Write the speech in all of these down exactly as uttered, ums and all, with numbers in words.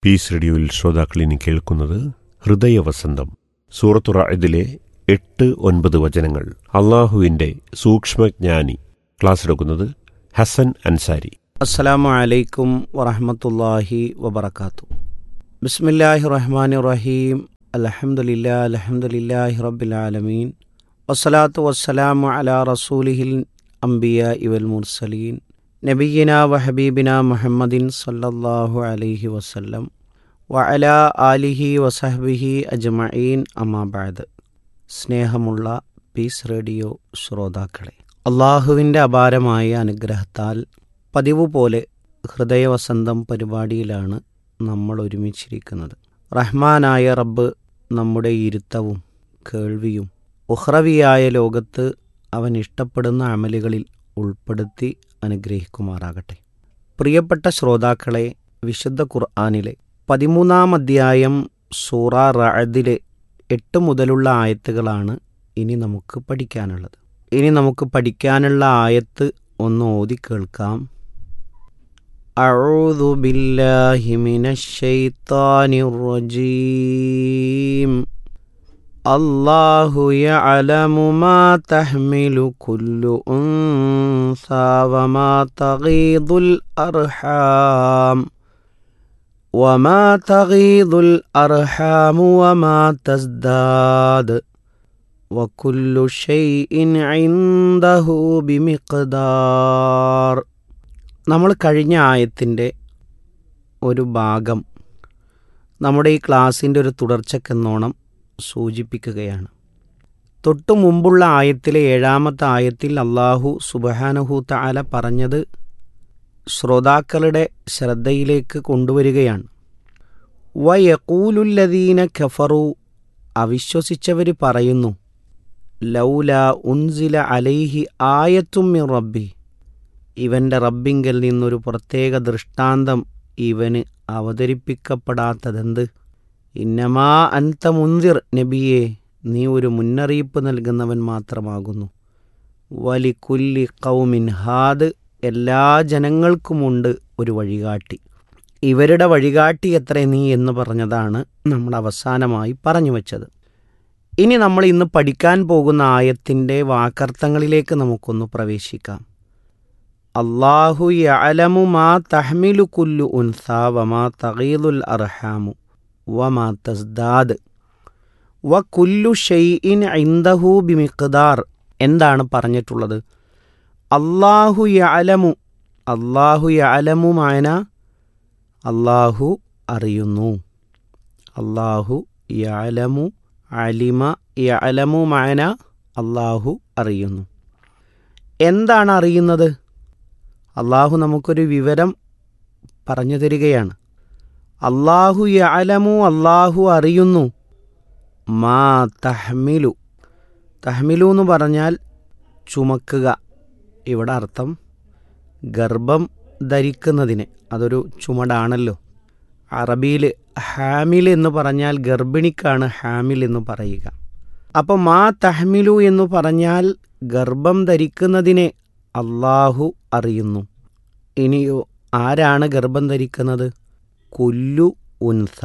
Piece റേഡിയോയിൽ ശ്രോതാക്കൾ ഇനി കേൾക്കുന്നത് ഹൃദയവസന്തം. സൂറത്തു റഅദിലെ എട്ട് ഒൻപത് വചനങ്ങൾ. അള്ളാഹുവിൻ്റെ സൂക്ഷ്മജ്ഞാനി. ക്ലാസ് എടുക്കുന്നത് ഹസൻ അൻസാരി. അസ്സലാമു അലൈക്കും വറഹ്മത്തുള്ളാഹി വബറകാതുഹു. ബിസ്മില്ലാഹിർ റഹ്മാനിർ റഹീം. അൽഹംദുലില്ലാഹി അൽഹംദുലില്ലാഹി റബ്ബിൽ ആലമീൻ. വസ്സലാത്തു വസ്സലാമു അലാ റസൂലിഹിൽ അംബിയാഇ വൽ മുർസലീൻ നബിയിനാ വഹബീബിനാ മുഹമ്മദിൻ സല്ലല്ലാഹു അലൈഹി വസല്ലം വഅലാ ആലിഹി വസഹ്ബിഹി അജ്മഈൻ. അമ്മാ ബഅദ്. സ്നേഹമുള്ള പീസ് റേഡിയോ ശ്രോതാക്കളെ, അള്ളാഹുവിൻ്റെ അപാരമായ അനുഗ്രഹത്താൽ പതിവ് പോലെ ഹൃദയവസന്തം പരിപാടിയിലാണ് നമ്മൾ ഒരുമിച്ചിരിക്കുന്നത്. റഹ്മാനായ റബ്ബ് നമ്മുടെ ഇരുത്തവും കേൾവിയും ഉഖ്റവിയായ ലോകത്ത് അവൻ ഇഷ്ടപ്പെടുന്ന അമലുകളിൽ ഉൾപ്പെടുത്തി അനുഗ്രഹിക്കുമാറാകട്ടെ. പ്രിയപ്പെട്ട ശ്രോതാക്കളെ, വിശുദ്ധ ഖുർആനിലെ പതിമൂന്നാം അധ്യായം സൂറ റഅദിലെ എട്ട് മുതലുള്ള ആയത്തുകളാണ് ഇനി നമുക്ക് പഠിക്കാനുള്ളത്. ഇനി നമുക്ക് പഠിക്കാനുള്ള ആയത്ത് ഒന്ന് ഓതി കേൾക്കാം. അഊദു ബില്ലാഹി മിനശ് ശൈത്താനിർ റജീം. അല്ലാഹു യഅലമു മാ തഹ്മിലു കുല്ലു ഉൻസാ വമാ തഗീദുൽ അർഹാം വമാ തഗീദുൽ അർഹാമു വമാ തസ്ദാദ് വകുല്ലു ഷൈഇൻ ഇൻദഹു ബിമിഖ്ദാർ. നമ്മൾ കഴിഞ്ഞ ആയത്തിൻ്റെ ഒരു ഭാഗം നമ്മുടെ ഈ ക്ലാസ്സിൻ്റെ ഒരു തുടർച്ചക്കെന്നോണം സൂചിപ്പിക്കുകയാണ്. തൊട്ടു മുമ്പുള്ള ആയത്തിലെ ഏഴാമത്തെ ആയത്തിൽ അല്ലാഹു സുബ്ഹാനഹു തആല പറഞ്ഞത് ശ്രോതാക്കളുടെ ശ്രദ്ധയിലേക്ക് കൊണ്ടുവരികയാണ്. വയഖൂലുല്ലദീന കഫറു, അവിശ്വസിച്ചവർ പറയുന്നു, ലൗലാ ഉൻസില അലൈഹി ആയത്തും മിർ റബ്ബി, ഇവൻ്റെ റബ്ബിങ്കൽ നിന്നൊരു പ്രത്യേക ദൃഷ്ടാന്തം ഇവന് അവതരിപ്പിക്കപ്പെടാത്തതെന്ത്? ഇന്നമാ അൻത മുൻദിർ, നബിയെ നീ ഒരു മുന്നറിയിപ്പ് നൽകുന്നവൻ മാത്രമാകുന്നു. വലികുല്ലി ഖൗമിൻ ഹാദ്, എല്ലാ ജനങ്ങൾക്കുമുണ്ട് ഒരു വഴികാട്ടി. ഇവരുടെ വഴികാട്ടി എത്ര നീ എന്ന് പറഞ്ഞതാണ് നമ്മൾ അവസാനമായി പറഞ്ഞു വച്ചത്. ഇനി നമ്മൾ ഇന്ന് പഠിക്കാൻ പോകുന്ന ആയത്തിൻ്റെ വാക്കർത്ഥങ്ങളിലേക്ക് നമുക്കൊന്ന് പ്രവേശിക്കാം. അല്ലാഹു യഅലമു മാ തഹ്മിലു കുല്ലു ഉൻസാ വമാ തഗീദുൽ അർഹാമു വമാ തസ്ദാദ് വകുല്ലു ഷൈഇൻ ഇൻദഹു ബിമിഖ്ദാർ. എന്താണ് പറഞ്ഞിട്ടുള്ളത്? അല്ലാഹു യഅലമു, അല്ലാഹു യഅലമു മാന അല്ലാഹു അറിയുന്നു. അല്ലാഹു യഅലമു, അലിമ യഅലമു മാന അല്ലാഹു അറിയുന്നു. എന്താണ് അറിയുന്നത്? അല്ലാഹു നമുക്കൊരു വിവരം പറഞ്ഞു തരികയാണ്. അല്ലാഹു യഅലമു, അല്ലാഹു അറിയുന്നു, മാ തഹ്മിലു. തഹ്മിലു എന്ന് പറഞ്ഞാൽ ചുമക്കുക. ഇവിടെ അർത്ഥം ഗർഭം ധരിക്കുന്നതിന്, അതൊരു ചുമടാണല്ലോ. അറബിയിൽ ഹാമിൽ എന്ന് പറഞ്ഞാൽ ഗർഭിണിക്കാണ് ഹാമിൽ എന്ന് പറയുക. അപ്പോൾ മാ തഹ്മിലു എന്ന് പറഞ്ഞാൽ ഗർഭം ധരിക്കുന്നതിനെ അല്ലാഹു അറിയുന്നു. ഇനിയോ ആരാണ് ഗർഭം ധരിക്കുന്നത്? കുല്ലു ഉൻസ.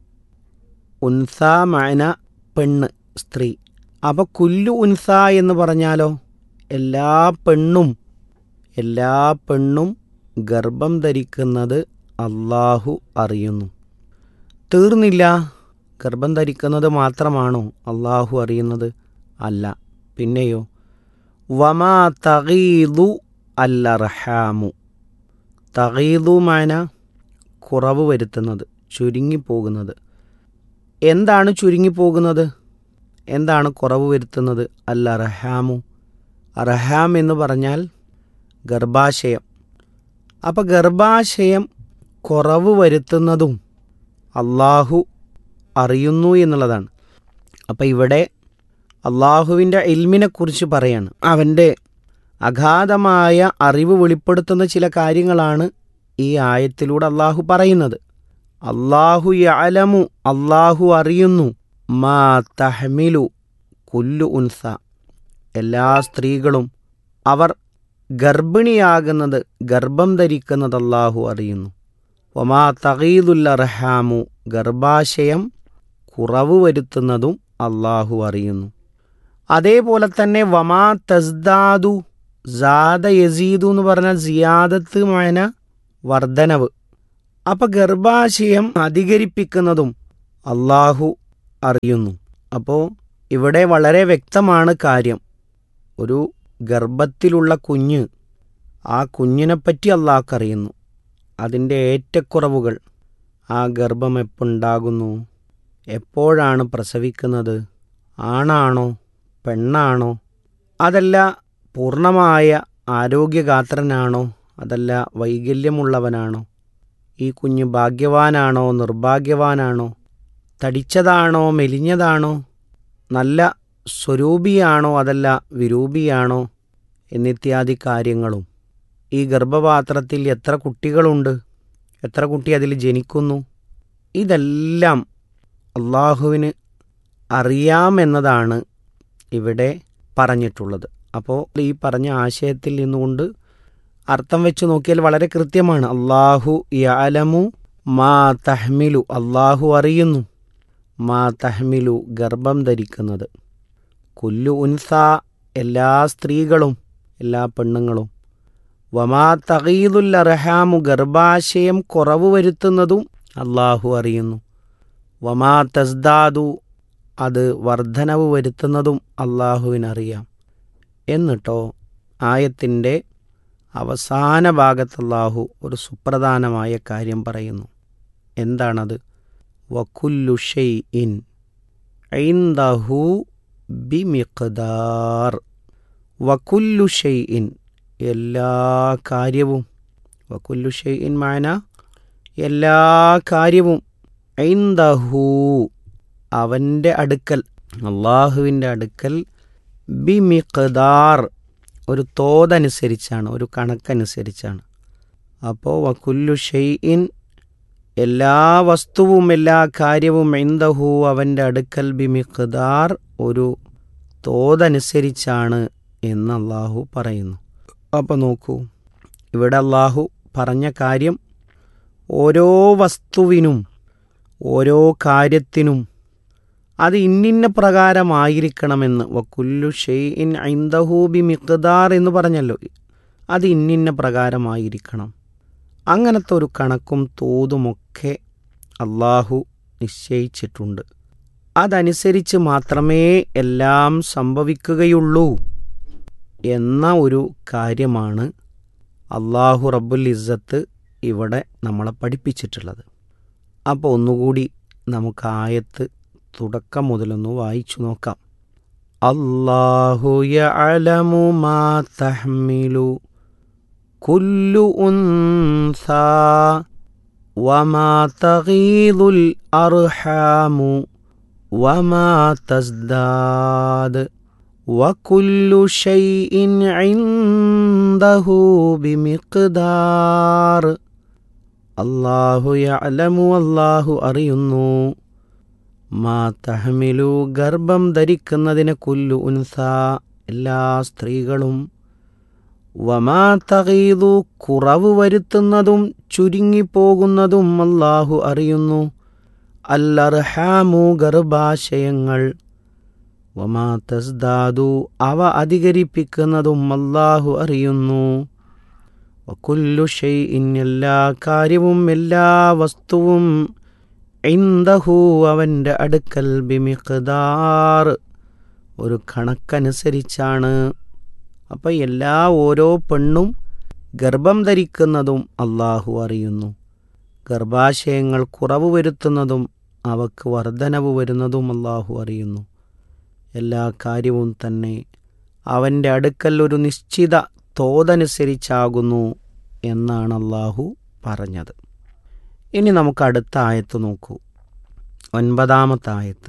ഉൻസ മഅന പെണ്ണ്, സ്ത്രീ. അപ്പോൾ കുല്ലു ഉൻസ എന്ന് പറഞ്ഞാലോ എല്ലാ പെണ്ണും, എല്ലാ പെണ്ണും ഗർഭം ധരിക്കുന്നത് അല്ലാഹു അറിയുന്നു. തീർന്നില്ല, ഗർഭം ധരിക്കുന്നത് മാത്രമാണോ അല്ലാഹു അറിയുന്നത്? അല്ല, പിന്നെയോ വമാ തഗീദു അൽ അർഹാമു. തഗീദു മഅന കുറവ് വരുത്തുന്നത്, ചുരുങ്ങിപ്പോകുന്നത്. എന്താണ് ചുരുങ്ങിപ്പോകുന്നത്? എന്താണ് കുറവ് വരുത്തുന്നത്? അൽ അർഹാമു. അർഹാം എന്ന് പറഞ്ഞാൽ ഗർഭാശയം. അപ്പോൾ ഗർഭാശയം കുറവ് വരുത്തുന്നതും അല്ലാഹു അറിയുന്നു എന്നുള്ളതാണ്. അപ്പോൾ ഇവിടെ അല്ലാഹുവിൻ്റെ ഇൽമിനെക്കുറിച്ച് പറയാണ്. അവൻ്റെ അഗാധമായ അറിവ് വെളിപ്പെടുത്തുന്ന ചില കാര്യങ്ങളാണ് ഈ ആയത്തിലൂടെ അല്ലാഹു പറയുന്നത്. അല്ലാഹു യഅലമു, അല്ലാഹു അറിയുന്നു, മാ തഹ്മിലു കുല്ലു ഉൻസ, എല്ലാ സ്ത്രീകളും അവർ ഗർഭിണിയാകുന്നത്, ഗർഭം ധരിക്കുന്നത് അല്ലാഹു അറിയുന്നു. വമാ തഗീദുൽ അർഹാമു ഗർഭാശയം കുറവ് വരുത്തുന്നതും അള്ളാഹു അറിയുന്നു. അതേപോലെ തന്നെ വമാ തസ്ദാദു സാദ യസീദു എന്ന് പറഞ്ഞാൽ സിയാദത്ത് മഅന വർധനവ്. അപ്പം ഗർഭാശയം അധികരിപ്പിക്കുന്നതും അള്ളാഹു അറിയുന്നു. അപ്പോൾ ഇവിടെ വളരെ വ്യക്തമാണ് കാര്യം. ഒരു ഗർഭത്തിലുള്ള കുഞ്ഞ്, ആ കുഞ്ഞിനെപ്പറ്റി അള്ളാഹ്ക്കറിയുന്നു. അതിൻ്റെ ഏറ്റക്കുറവുകൾ, ആ ഗർഭം എപ്പോഴുണ്ടാകുന്നു, എപ്പോഴാണ് പ്രസവിക്കുന്നത്, ആണാണോ പെണ്ണാണോ, അതല്ല പൂർണ്ണമായ ആരോഗ്യഗാത്രനാണോ അതല്ല വൈകല്യമുള്ളവനാണോ, ഈ കുഞ്ഞ് ഭാഗ്യവാനാണോ നിർഭാഗ്യവാനാണോ, തടിച്ചതാണോ മെലിഞ്ഞതാണോ, നല്ല സ്വരൂപിയാണോ അതല്ല വിരൂപിയാണോ എന്നിത്യാദി കാര്യങ്ങളും, ഈ ഗർഭപാത്രത്തിൽ എത്ര കുട്ടികളുണ്ട്, എത്ര കുട്ടി അതിൽ ജനിക്കുന്നു, ഇതെല്ലാം അള്ളാഹുവിന് അറിയാമെന്നതാണ് ഇവിടെ പറഞ്ഞിട്ടുള്ളത്. അപ്പോൾ ഈ പറഞ്ഞ ആശയത്തിൽ നിന്നുകൊണ്ട് അർത്ഥം വെച്ച് നോക്കിയാൽ വളരെ കൃത്യമാണ്. അള്ളാഹു യഅലമു മാ തഹ്മിലു, അള്ളാഹു അറിയുന്നു, മാ തഹ്മിലു ഗർഭം ധരിക്കുന്നത്, കുല്ലു ഉൻസ എല്ലാ സ്ത്രീകളും എല്ലാ പെണ്ണുങ്ങളും, വമാ തഗീദുൽ അർഹാമു ഗർഭാശയം കുറവ് വരുത്തുന്നതും അള്ളാഹു അറിയുന്നു, വമാ തസ്ദാദു അത് വർധനവ് വരുത്തുന്നതും അള്ളാഹുവിനറിയാം. എന്നിട്ടോ ആയത്തിൻ്റെ അവസാന ഭാഗത്ത് അല്ലാഹു ഒരു സുപ്രധാനമായ കാര്യം പറയുന്നു. എന്താണത്? വകുല്ലു ഷൈഇൻ ഇൻദഹു ബിമിഖ്ദാർ. വകുല്ലു ഷൈഇൻ എല്ലാ കാര്യവും, വകുല്ലു ഷൈഇൻ മാന എല്ലാ കാര്യവും, ഇൻദഹു അവൻ്റെ അടുക്കൽ, അള്ളാഹുവിൻ്റെ അടുക്കൽ, ബിമിഖ്ദാർ ഒരു തോതനുസരിച്ചാണ്, ഒരു കണക്കനുസരിച്ചാണ്. അപ്പോൾ വകുല്ലു ഷൈഇൻ എല്ലാ വസ്തുവും എല്ലാ കാര്യവും, ഇൻദഹു അവൻ്റെ അടുക്കൽ, ബിമിഖ്ദാർ ഒരു തോതനുസരിച്ചാണ് എന്ന് അള്ളാഹു പറയുന്നു. അപ്പോൾ നോക്കൂ, ഇവിടെ അള്ളാഹു പറഞ്ഞ കാര്യം ഓരോ വസ്തുവിനും ഓരോ കാര്യത്തിനും അത് ഇന്നിന്ന പ്രകാരമായിരിക്കണമെന്ന്. വകുല്ലു ഷൈഇൻ ഇൻദഹു ബിമിഖ്ദാർ എന്ന് പറഞ്ഞല്ലോ, അത് ഇന്നിന്ന പ്രകാരമായിരിക്കണം. അങ്ങനത്തെ ഒരു കണക്കും തോതുമൊക്കെ അള്ളാഹു നിശ്ചയിച്ചിട്ടുണ്ട്. അതനുസരിച്ച് മാത്രമേ എല്ലാം സംഭവിക്കുകയുള്ളൂ എന്ന ഒരു കാര്യമാണ് അള്ളാഹു റബ്ബുൽ ഇസ്സത്ത് ഇവിടെ നമ്മളെ പഠിപ്പിച്ചിട്ടുള്ളത്. അപ്പോൾ ഒന്നുകൂടി നമുക്ക് ആയത്ത് തുടക്കം മുതലൊന്ന് വായിച്ചു നോക്കാം. അല്ലാഹു യഅലമു മാ തഹ്മിലു കുല്ലു ഉൻസാ വമാ തഗീദുൽ അർഹാമു വമാ തസ്ദാദ് വകുല്ലു ഷൈഇൻ ഇൻദഹു ബിമിഖ്ദാർ. അല്ലാഹു യഅലമു അല്ലാഹു അറിയുന്നു, മാ തഹ്മിലു ഗർഭം ധരിക്കുന്നതിന്, കുല്ലു ഉൻസ എല്ലാ സ്ത്രീകളും, വമാ തഗീദു കുറവ് വരുത്തുന്നതും ചുരുങ്ങിപ്പോകുന്നതും അല്ലാഹു അറിയുന്നു, അൽ അർഹാമു ഗർഭാശയങ്ങൾ, വമാ തസ്ദാദു അവ അധികരിപ്പിക്കുന്നതും അല്ലാഹു അറിയുന്നു, വകുല്ലു ഷൈഇൻ എല്ലാ കാര്യവും എല്ലാ വസ്തുവും, ഇൻദഹു അവൻ്റെ അടുക്കൽ, ബിമിഖ്ദാർ ഒരു കണക്കനുസരിച്ചാണ്. അപ്പം എല്ലാ ഓരോ പെണ്ണും ഗർഭം ധരിക്കുന്നതും അള്ളാഹു അറിയുന്നു, ഗർഭാശയങ്ങൾ കുറവ് വരുത്തുന്നതും അവക്ക് വർധനവ് വരുന്നതും അള്ളാഹു അറിയുന്നു. എല്ലാ കാര്യവും തന്നെ അവൻ്റെ അടുക്കൽ ഒരു നിശ്ചിത തോതനുസരിച്ചാകുന്നു എന്നാണ് അള്ളാഹു പറഞ്ഞത്. ഇനി നമുക്ക് അടുത്ത ആയത്ത് നോക്കൂ, ഒൻപതാമത്തെ ആയത്ത്.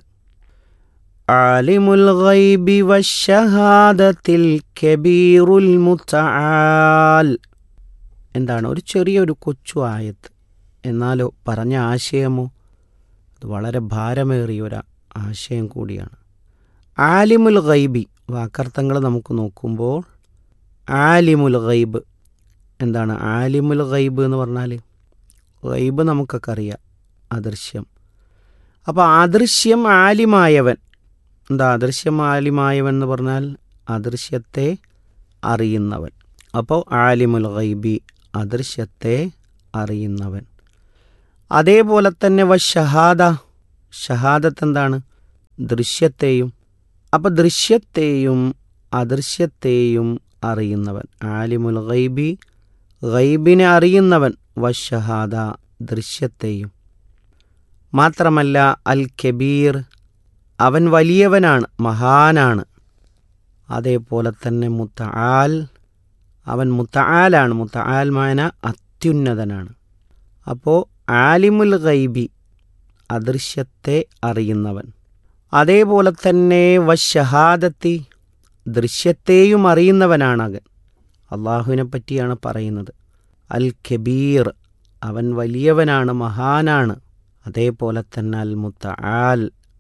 ആലിമുൽ ഗൈബി വശഹാദത്തിൽ കബീറുൽ മുതആൽ. എന്താണ്? ഒരു ചെറിയൊരു കൊച്ചു ആയത്ത്, എന്നാലോ പറഞ്ഞ ആശയമോ അത് വളരെ ഭാരമേറിയ ഒരു ആശയം കൂടിയാണ്. ആലിമുൽ ഗൈബി വാക്കർത്ഥങ്ങൾ നമുക്ക് നോക്കുമ്പോൾ, ആലിമുൽ ഗൈബ് എന്താണ്? ആലിമുൽ ഗൈബ് എന്ന് പറഞ്ഞാൽ ഗൈബ് നമുക്കൊക്കെ അറിയാം, അദൃശ്യം. അപ്പോൾ അദൃശ്യം ആലിമായവൻ, എന്താ അദൃശ്യം ആലിമായവൻ എന്ന് പറഞ്ഞാൽ അദൃശ്യത്തെ അറിയുന്നവൻ. അപ്പോൾ ആലിമുൽ ഗൈബി, അദൃശ്യത്തെ അറിയുന്നവൻ. അതേപോലെ തന്നെ വ ഷഹാദ, ഷഹാദത്ത് എന്താണ്? ദൃശ്യത്തെയും. അപ്പോൾ ദൃശ്യത്തെയും അദൃശ്യത്തെയും അറിയുന്നവൻ. ആലിമുൽ ഗൈബി, ഗൈബിനെ അറിയുന്നവൻ. വ ഷഹാദ, ദൃശ്യത്തെയും. മാത്രമല്ല അൽ കബീർ, അവൻ വലിയവനാണ്, മഹാനാണ്. അതേപോലെ തന്നെ മുത്തആൽ, അവൻ മുത്തആലാണ്. മുത്തആൽ മാന അത്യുന്നതനാണ്. അപ്പോൾ ആലിമുൽ ഗൈബി, അദൃശ്യത്തെ അറിയുന്നവൻ. അതേപോലെ തന്നെ വശഹാദത്തി, ദൃശ്യത്തെയും അറിയുന്നവനാണ്. അള്ളാഹുവിനെ പറ്റിയാണ് പറയുന്നത്. അൽ കബീർ, അവൻ വലിയവനാണ്, മഹാനാണ്. അതേപോലെ തന്നെ അൽ മുത്തആൽ,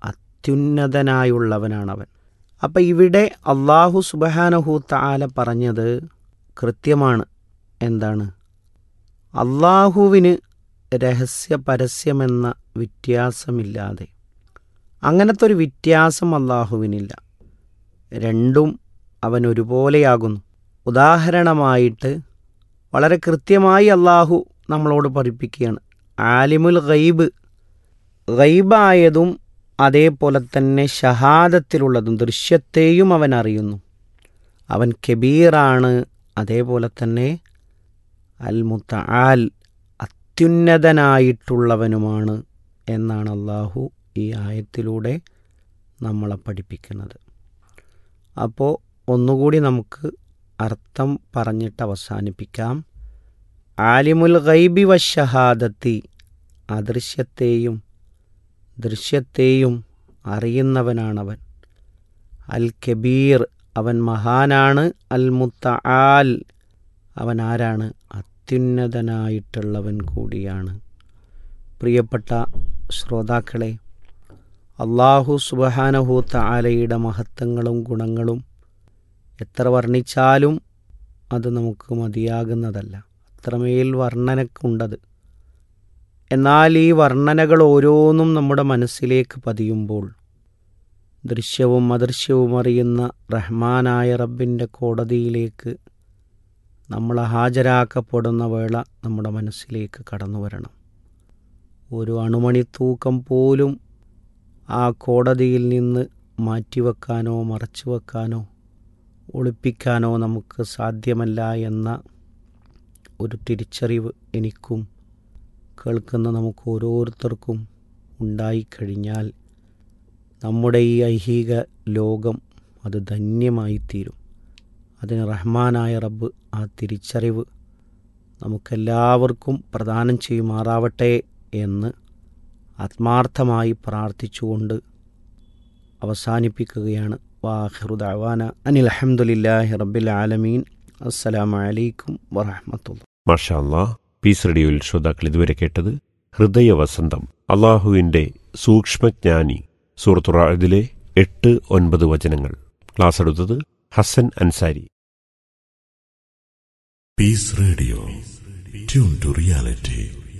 അത്യുന്നതനായുള്ളവനാണവൻ. അപ്പം ഇവിടെ അള്ളാഹു സുബ്ഹാനഹു തആല പറഞ്ഞത് കൃത്യമാണ്. എന്താണ്? അള്ളാഹുവിന് രഹസ്യ പരസ്യമെന്ന വ്യത്യാസമില്ലാതെ, അങ്ങനത്തെ ഒരു വ്യത്യാസം അള്ളാഹുവിനില്ല. രണ്ടും അവൻ ഒരുപോലെയാകുന്നു. ഉദാഹരണമായിട്ട് വളരെ കൃത്യമായി അള്ളാഹു നമ്മളോട് പഠിപ്പിക്കുകയാണ്. ആലിമുൽ ഗൈബ്, ഗൈബായതും അതേപോലെ തന്നെ ഷഹാദത്തിലുള്ളതും ദൃശ്യത്തെയും അവൻ അറിയുന്നു. അവൻ കബീറാണ്. അതേപോലെ തന്നെ അൽ മുത്തആൽ, അത്യുന്നതനായിട്ടുള്ളവനുമാണ് എന്നാണ് അള്ളാഹു ഈ ആയത്തിലൂടെ നമ്മളെ പഠിപ്പിക്കുന്നത്. അപ്പോൾ ഒന്നുകൂടി നമുക്ക് അർത്ഥം പറഞ്ഞിട്ട് അവസാനിപ്പിക്കാം. ആലിമുൽ ഗൈബി വശഹാദത്തി, അദൃശ്യത്തെയും ദൃശ്യത്തെയും അറിയുന്നവനാണവൻ. അൽ കബീർ, അവൻ മഹാനാണ്. അൽ മുത്തആൽ, അവൻ ആരാണ്? അത്യുന്നതനായിട്ടുള്ളവൻ കൂടിയാണ്. പ്രിയപ്പെട്ട ശ്രോതാക്കളെ, അല്ലാഹു സുബ്ഹാനഹു തആലയുടെ മഹത്വങ്ങളും ഗുണങ്ങളും എത്ര വർണ്ണിച്ചാലും അത് നമുക്ക് മതിയാകുന്നതല്ല. അത്രമേൽ വർണ്ണനക്കുണ്ടത്. എന്നാൽ ഈ വർണ്ണനകൾ ഓരോന്നും നമ്മുടെ മനസ്സിലേക്ക് പതിയുമ്പോൾ ദൃശ്യവും അദൃശ്യവും അറിയുന്ന റഹ്മാനായ റബ്ബിൻ്റെ കോടതിയിലേക്ക് നമ്മൾ ഹാജരാക്കപ്പെടുന്ന വേള നമ്മുടെ മനസ്സിലേക്ക് കടന്നു വരണം. ഒരു അണുമണി തൂക്കം പോലും ആ കോടതിയിൽ നിന്ന് മാറ്റിവെക്കാനോ മറച്ചു വെക്കാനോ ഒളിപ്പിക്കാനോ നമുക്ക് സാധ്യമല്ല എന്ന ഒരു തിരിച്ചറിവ് എനിക്കും കേൾക്കുന്ന നമുക്ക് ഓരോരുത്തർക്കും ഉണ്ടായിക്കഴിഞ്ഞാൽ നമ്മുടെ ഈ ഐഹിക ലോകം അത് ധന്യമായിത്തീരും. അതിന് റഹ്മാനായ റബ്ബ് ആ തിരിച്ചറിവ് നമുക്കെല്ലാവർക്കും പ്രദാനം ചെയ്യുമാറാവട്ടെ എന്ന് ആത്മാർത്ഥമായി പ്രാർത്ഥിച്ചുകൊണ്ട് അവസാനിപ്പിക്കുകയാണ്. വാഖിറു ദഅവാന അനിൽ ഹംദുലില്ലാഹി റബ്ബിൽ ആലമീൻ. അസ്സലാമു അലൈക്കും വറഹ്മത്തുള്ളാഹി. മാഷാ അല്ലാഹ്. പീസ് റേഡിയോയിൽ ശ്രോതാക്കൾ ഇതുവരെ കേട്ടത് ഹൃദയവസന്തം, അള്ളാഹുവിൻ്റെ സൂക്ഷ്മജ്ഞാനി, സൂറത്തുർ റഅദിലെ എട്ട് ഒൻപത് വചനങ്ങൾ. ക്ലാസ് എടുത്തത് Hasan Ansari. Piece radio, tune to reality.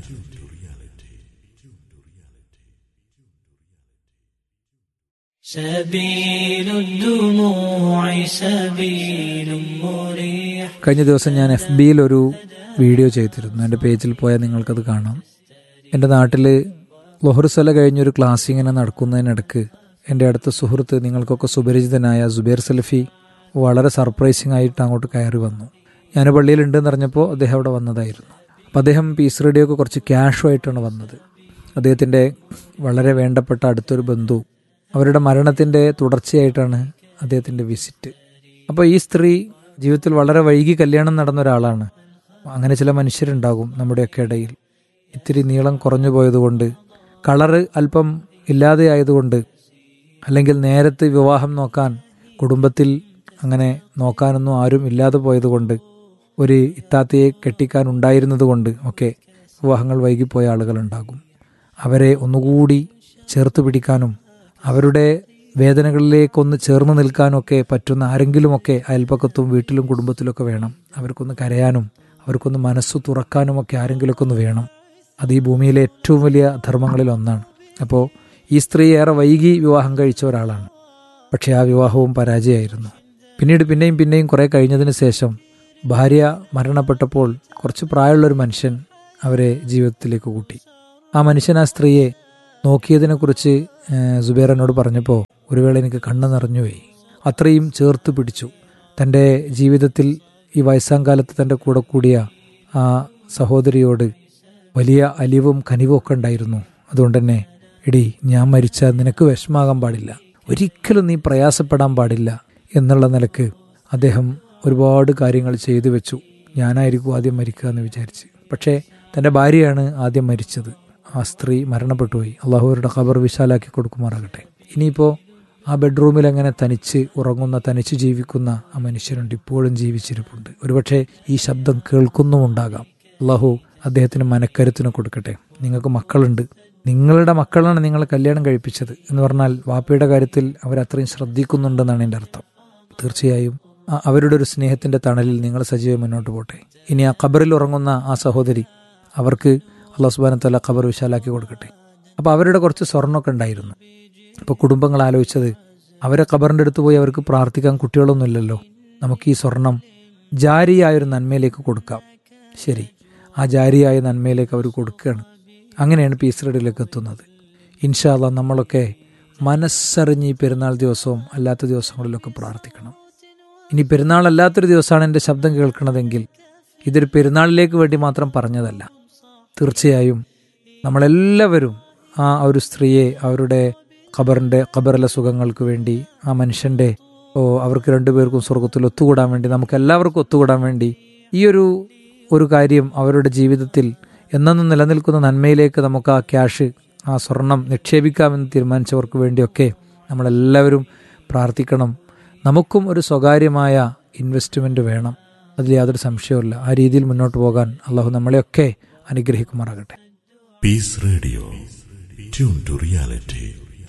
കഴിഞ്ഞ ദിവസം ഞാൻ എഫ് ബിയിൽ ഒരു വീഡിയോ ചെയ്തിരുന്നു. എൻ്റെ പേജിൽ പോയാൽ നിങ്ങൾക്കത് കാണാം. എൻ്റെ നാട്ടിൽ ലൊഹറുസല കഴിഞ്ഞൊരു ക്ലാസ് ഇങ്ങനെ നടക്കുന്നതിനിടക്ക് എൻ്റെ അടുത്ത സുഹൃത്ത്, നിങ്ങൾക്കൊക്കെ സുപരിചിതനായ സുബൈർ സലഫി, വളരെ സർപ്രൈസിങ് ആയിട്ട് അങ്ങോട്ട് കയറി വന്നു. ഞാൻ പള്ളിയിലുണ്ടെന്ന് അറിഞ്ഞപ്പോൾ അദ്ദേഹം അവിടെ വന്നതായിരുന്നു. അപ്പോൾ അദ്ദേഹം പീസ് റേഡിയോക്ക് കുറച്ച് ക്യാഷുമായിട്ടാണ് വന്നത്. അദ്ദേഹത്തിൻ്റെ വളരെ വേണ്ടപ്പെട്ട അടുത്തൊരു ബന്ധു, അവരുടെ മരണത്തിൻ്റെ തുടർച്ചയായിട്ടാണ് അദ്ദേഹത്തിൻ്റെ വിസിറ്റ്. അപ്പോൾ ഈ സ്ത്രീ ജീവിതത്തിൽ വളരെ വൈകി കല്യാണം നടന്ന ഒരാളാണ്. അങ്ങനെ ചില മനുഷ്യരുണ്ടാകും നമ്മുടെയൊക്കെ ഇടയിൽ. ഇത്തിരി നീളം കുറഞ്ഞു പോയതുകൊണ്ട്, കളറ് അല്പം ഇല്ലാതെയായതുകൊണ്ട്, അല്ലെങ്കിൽ നേരത്തെ വിവാഹം നോക്കാൻ കുടുംബത്തിൽ അങ്ങനെ നോക്കാനൊന്നും ആരും ഇല്ലാതെ പോയതുകൊണ്ട്, ഒരു ഇത്താത്തയെ കെട്ടിക്കാൻ ഉണ്ടായിരുന്നത് കൊണ്ട് ഒക്കെ വിവാഹങ്ങൾ വൈകിപ്പോയ ആളുകളുണ്ടാകും. അവരെ ഒന്നുകൂടി ചേർത്ത് പിടിക്കാനും അവരുടെ വേദനകളിലേക്കൊന്ന് ചേർന്ന് നിൽക്കാനൊക്കെ പറ്റുന്ന ആരെങ്കിലുമൊക്കെ അയൽപ്പക്കത്തും വീട്ടിലും കുടുംബത്തിലൊക്കെ വേണം. അവർക്കൊന്ന് കരയാനും അവർക്കൊന്ന് മനസ്സ് തുറക്കാനുമൊക്കെ ആരെങ്കിലുമൊക്കെ ഒന്ന് വേണം. അത് ഈ ഭൂമിയിലെ ഏറ്റവും വലിയ ധർമ്മങ്ങളിൽ ഒന്നാണ്. അപ്പോൾ ഈ സ്ത്രീ ഏറെ വൈകി വിവാഹം കഴിച്ച ഒരാളാണ്. പക്ഷേ ആ വിവാഹവും പരാജയമായിരുന്നു. പിന്നീട് പിന്നെയും പിന്നെയും കുറേ കഴിഞ്ഞതിന് ശേഷം ഭാര്യ മരണപ്പെട്ടപ്പോൾ കുറച്ച് പ്രായമുള്ളൊരു മനുഷ്യൻ അവരെ ജീവിതത്തിലേക്ക് കൂട്ടി. ആ മനുഷ്യൻ ആ സ്ത്രീയെ നോക്കിയതിനെക്കുറിച്ച് സുബൈർ എന്നോട് പറഞ്ഞപ്പോൾ ഒരു വേള എനിക്ക് കണ്ണ് നിറഞ്ഞുപോയി. അത്രയും ചേർത്ത് പിടിച്ചു. തൻ്റെ ജീവിതത്തിൽ ഈ വയസ്സാം കാലത്ത് തൻ്റെ കൂടെ കൂടിയ ആ സഹോദരിയോട് വലിയ അലിവും കനിവും ഒക്കെ ഉണ്ടായിരുന്നു. അതുകൊണ്ട് തന്നെ എടി, ഞാൻ മരിച്ചാൽ നിനക്ക് വിഷമാകാൻ പാടില്ല, ഒരിക്കലും നീ പ്രയാസപ്പെടാൻ പാടില്ല എന്നുള്ള നിലക്ക് അദ്ദേഹം ഒരുപാട് കാര്യങ്ങൾ ചെയ്തു വെച്ചു. ഞാനായിരിക്കും ആദ്യം മരിക്കുക എന്ന് വിചാരിച്ച്. പക്ഷേ തൻ്റെ ഭാര്യയാണ് ആദ്യം മരിച്ചത്. ആ സ്ത്രീ മരണപ്പെട്ടുപോയി. അള്ളാഹുവരുടെ ഖബർ വിശാലാക്കി കൊടുക്കുമാറാകട്ടെ. ഇനിയിപ്പോൾ ആ ബെഡ്റൂമിൽ അങ്ങനെ തനിച്ച് ഉറങ്ങുന്ന, തനിച്ച് ജീവിക്കുന്ന ആ മനുഷ്യരുണ്ട്, ഇപ്പോഴും ജീവിച്ചിരിപ്പുണ്ട്. ഒരുപക്ഷെ ഈ ശബ്ദം കേൾക്കുന്നുമുണ്ടാകാം. അള്ളാഹു അദ്ദേഹത്തിന് മനക്കരുത്തിന് കൊടുക്കട്ടെ. നിങ്ങൾക്ക് മക്കളുണ്ട്, നിങ്ങളുടെ മക്കളാണ് നിങ്ങളെ കല്യാണം കഴിപ്പിച്ചത് എന്ന് പറഞ്ഞാൽ വാപ്പയുടെ കാര്യത്തിൽ അവരത്രയും ശ്രദ്ധിക്കുന്നുണ്ടെന്നാണ് എൻ്റെ അർത്ഥം. തീർച്ചയായും അവരുടെ ഒരു സ്നേഹത്തിൻ്റെ തണലിൽ നിങ്ങൾ സജീവം മുന്നോട്ട് പോട്ടെ. ഇനി ആ ഖബറിൽ ഉറങ്ങുന്ന ആ സഹോദരി, അവർക്ക് അല്ലാഹു സുബ്ഹാനഹു വ തആല ഖബർ വിശാലാക്കി കൊടുക്കട്ടെ. അപ്പോൾ അവരുടെ കുറച്ച് സ്വർണ്ണമൊക്കെ ഉണ്ടായിരുന്നു. ഇപ്പോൾ കുടുംബങ്ങൾ ആലോചിച്ചത്, അവരെ ഖബറിൻ്റെ അടുത്ത് പോയി അവർക്ക് പ്രാർത്ഥിക്കാൻ കുട്ടികളൊന്നുമില്ലല്ലോ, നമുക്ക് ഈ സ്വർണം ജാരിയായൊരു നന്മയിലേക്ക് കൊടുക്കാം. ശരി, ആ ജാരിയായ നന്മയിലേക്ക് അവർ കൊടുക്കുകയാണ്. അങ്ങനെയാണ് പീസ് റേഡിയോയിലേക്ക് എത്തുന്നത്. ഇൻഷാ അല്ലാഹ് നമ്മളൊക്കെ മനസ്സറിഞ്ഞ് ഈ പെരുന്നാൾ ദിവസവും അല്ലാത്ത ദിവസങ്ങളിലൊക്കെ പ്രാർത്ഥിക്കണം. ഇനി പെരുന്നാൾ അല്ലാത്തൊരു ദിവസമാണ് എൻ്റെ ശബ്ദം കേൾക്കണതെങ്കിൽ ഇതൊരു പെരുന്നാളിലേക്ക് വേണ്ടി മാത്രം പറഞ്ഞതല്ല. തീർച്ചയായും നമ്മളെല്ലാവരും ആ ഒരു സ്ത്രീയെ അവരുടെ ഖബറിൻ്റെ ഖബറിലെ സുഖങ്ങൾക്ക് വേണ്ടി, ആ മനുഷ്യൻ്റെ ഓ അവർക്ക് രണ്ടുപേർക്കും സ്വർഗത്തിൽ ഒത്തുകൂടാൻ വേണ്ടി, നമുക്ക് എല്ലാവർക്കും ഒത്തുകൂടാൻ വേണ്ടി ഈ ഒരു ഒരു കാര്യം അവരുടെ ജീവിതത്തിൽ എന്നെന്നും നിലനിൽക്കുന്ന നന്മയിലേക്ക് നമുക്ക് ആ ക്യാഷ്, ആ സ്വർണം നിക്ഷേപിക്കാമെന്ന് തീരുമാനിച്ചവർക്ക് വേണ്ടിയൊക്കെ നമ്മളെല്ലാവരും പ്രാർത്ഥിക്കണം. നമുക്കും ഒരു സ്വകാര്യമായ ഇൻവെസ്റ്റ്മെൻറ്റ് വേണം, അതിൽ യാതൊരു സംശയവുമില്ല. ആ രീതിയിൽ മുന്നോട്ട് പോകാൻ അള്ളാഹു നമ്മളെയൊക്കെ അനുഗ്രഹിക്കുമാറാകട്ടെ. Piece radio, tune to reality.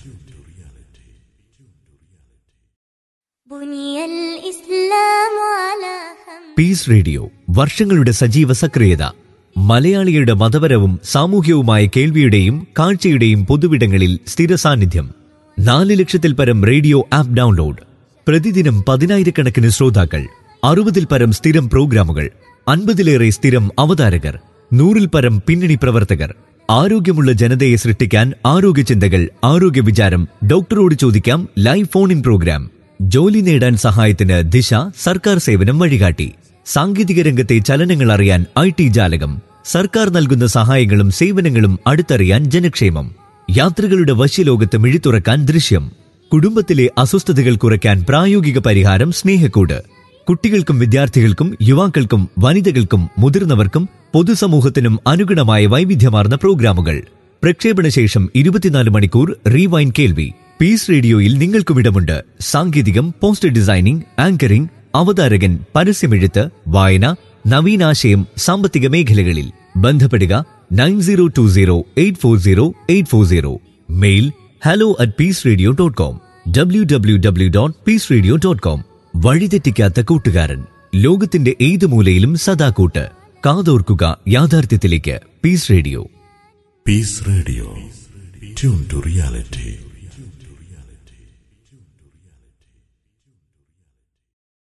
Piece radio വർഷങ്ങളുടെ സജീവ സക്രിയത. മലയാളികളുടെ മതപരവും സാമൂഹ്യവുമായ കേൾവിയുടെയും കാഴ്ചയുടെയും പൊതുവിടങ്ങളിൽ സ്ഥിര സാന്നിധ്യം. നാല് ലക്ഷത്തിൽ പരം റേഡിയോ ആപ്പ് ഡൗൺലോഡ്, പ്രതിദിനം പതിനായിരക്കണക്കിന് ശ്രോതാക്കൾ, അറുപതിൽ പരം സ്ഥിരം പ്രോഗ്രാമുകൾ, അൻപതിലേറെ സ്ഥിരം അവതാരകർ, നൂറിൽ പരം പിന്നണി പ്രവർത്തകർ. ആരോഗ്യമുള്ള ജനതയെ സൃഷ്ടിക്കാൻ ആരോഗ്യ ചിന്തകൾ, ആരോഗ്യ വിചാരം, ഡോക്ടറോട് ചോദിക്കാം ലൈവ് ഫോൺ ഇൻ പ്രോഗ്രാം. ജോലി നേടാൻ സഹായത്തിന് ദിശ, സർക്കാർ സേവനം വഴികാട്ടി. സാങ്കേതിക രംഗത്തെ ചലനങ്ങൾ അറിയാൻ ഐ ടി ജാലകം. സർക്കാർ നൽകുന്ന സഹായങ്ങളും സേവനങ്ങളും അടുത്തറിയാൻ ജനക്ഷേമം. യാത്രകളുടെ വശ്യലോകത്ത് മിഴിത്തുറക്കാൻ ദൃശ്യം. കുടുംബത്തിലെ അസ്വസ്ഥതകൾ കുറയ്ക്കാൻ പ്രായോഗിക പരിഹാരം സ്നേഹക്കൂട്. കുട്ടികൾക്കും വിദ്യാർത്ഥികൾക്കും യുവാക്കൾക്കും വനിതകൾക്കും മുതിർന്നവർക്കും പൊതുസമൂഹത്തിനും അനുഗുണമായ വൈവിധ്യമാർന്ന പ്രോഗ്രാമുകൾ. പ്രക്ഷേപണശേഷം ഇരുപത്തിനാല് മണിക്കൂർ റീവൈൻ കേൾവി. പീസ് റേഡിയോയിൽ നിങ്ങൾക്കും ഇടമുണ്ട്. സാങ്കേതികം, പോസ്റ്റർ ഡിസൈനിംഗ്, ആങ്കറിംഗ്, അവതാരകൻ, പരസ്യമെഴുത്ത്, വായന, നവീനാശയം, സാമ്പത്തിക മേഖലകളിൽ. ബന്ധപ്പെടുക nine zero to zero eight four zero eight four zero. Mail hello at peace radio dot com. W W W dot piece radio dot com. വഴിതെറ്റിക്കാത്ത കൂട്ടുകാരൻ, ലോകത്തിന്റെ ഏത് മൂലയിലും സദാ കൂട്ട്. കാതോർക്കുക യാഥാർത്ഥ്യത്തിലേക്ക്. Piece radio. Piece radio, tune to reality.